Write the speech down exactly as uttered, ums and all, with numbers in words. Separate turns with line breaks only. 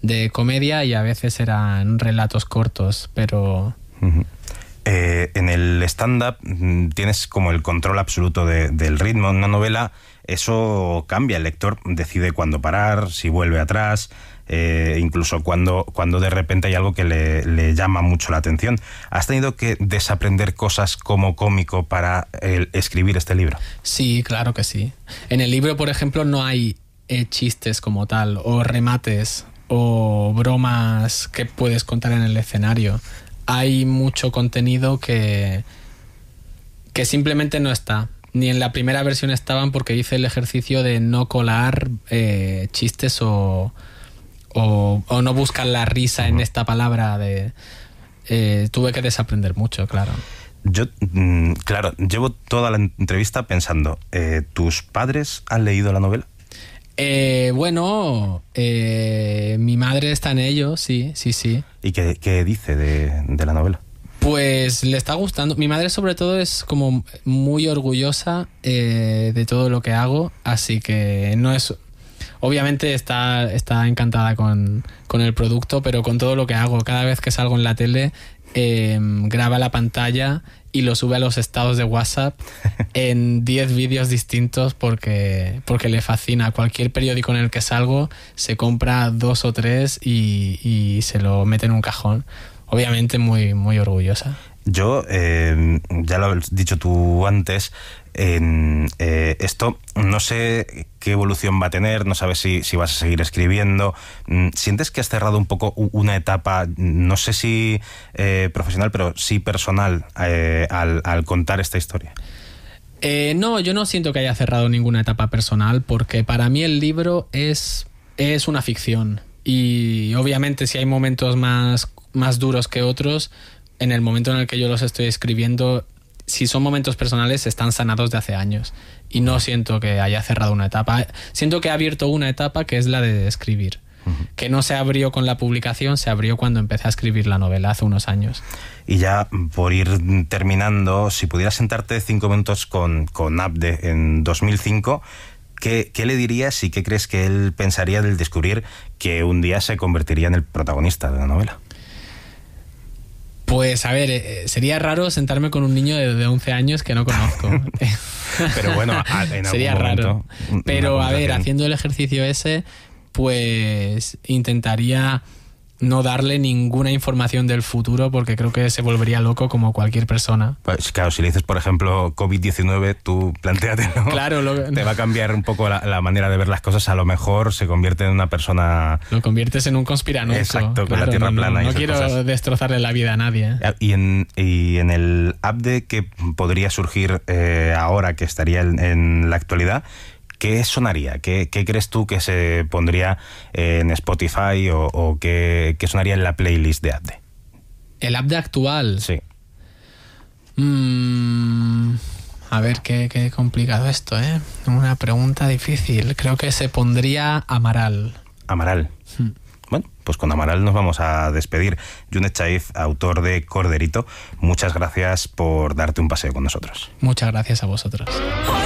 de comedia y a veces eran relatos cortos, pero...
Uh-huh. Eh, en el stand-up tienes como el control absoluto de, del ritmo. En una novela eso cambia, el lector decide cuándo parar, si vuelve atrás, eh, incluso cuando, cuando de repente hay algo que le, le llama mucho la atención. ¿Has tenido que desaprender cosas como cómico para el, escribir este libro?
Sí, claro que sí. En el libro, por ejemplo, no hay eh, chistes como tal, o remates, o bromas que puedes contar en el escenario. Hay mucho contenido que, que simplemente no está. Ni en la primera versión estaban porque hice el ejercicio de no colar eh, chistes o, o, o no buscar la risa en esta palabra. De, eh, tuve que desaprender mucho, claro.
Yo, claro, llevo toda la entrevista pensando, eh, ¿tus padres han leído la novela?
Eh, bueno, eh, mi madre está en ello, sí, sí, sí.
¿Y qué, qué dice de, de la novela?
Pues le está gustando. Mi madre sobre todo es como muy orgullosa eh, de todo lo que hago, así que no es... Obviamente está, está encantada con, con el producto, pero con todo lo que hago. Cada vez que salgo en la tele, eh, graba la pantalla y lo sube a los estados de WhatsApp en diez vídeos distintos porque, porque le fascina. Cualquier periódico en el que salgo se compra dos o tres y, y se lo mete en un cajón. Obviamente muy, muy orgullosa.
Yo, eh, ya lo has dicho tú antes, en, eh, esto no sé qué evolución va a tener, no sabes si, si vas a seguir escribiendo. ¿Sientes que has cerrado un poco una etapa, no sé si eh, profesional, pero sí personal, eh, al, al contar esta historia?
Eh, no, yo no siento que haya cerrado ninguna etapa personal porque para mí el libro es, es una ficción y obviamente si hay momentos más, más duros que otros, en el momento en el que yo los estoy escribiendo, si son momentos personales, están sanados de hace años. Y no siento que haya cerrado una etapa. Siento que ha abierto una etapa que es la de escribir. Uh-huh. Que no se abrió con la publicación, se abrió cuando empecé a escribir la novela hace unos años.
Y ya por ir terminando, si pudieras sentarte cinco minutos con, con Abde en dos mil cinco, ¿qué, qué le dirías y qué crees que él pensaría del descubrir que un día se convertiría en el protagonista de la novela?
Pues a ver, eh, sería raro sentarme con un niño de, de once años que no conozco.
Pero bueno, en
sería
algún
raro.
momento,
Pero a ver, haciendo el ejercicio ese, pues intentaría no darle ninguna información del futuro porque creo que se volvería loco como cualquier persona.
Pues claro, si le dices, por ejemplo, covid diecinueve, tú plantéatelo.
Claro, lo...
te va a cambiar un poco la, la manera de ver las cosas. A lo mejor se convierte en una persona...
Lo conviertes en un conspiranoico.
Exacto, con
claro,
la tierra
no,
plana.
No,
y
no quiero
cosas.
destrozarle la vida a nadie.
Y en, y en el Abde que podría surgir eh, ahora, que estaría en, en la actualidad, ¿qué sonaría? ¿Qué, qué crees tú que se pondría en Spotify o, o qué, qué sonaría en la playlist de Abde?
¿El Abde actual?
Sí.
Mm, a ver, qué, qué complicado esto, ¿eh? Una pregunta difícil. Creo que se pondría Amaral.
Amaral. Hmm. Bueno, pues con Amaral nos vamos a despedir. Junet Chaif, autor de Corderito, muchas gracias por darte un paseo con nosotros.
Muchas gracias a vosotros.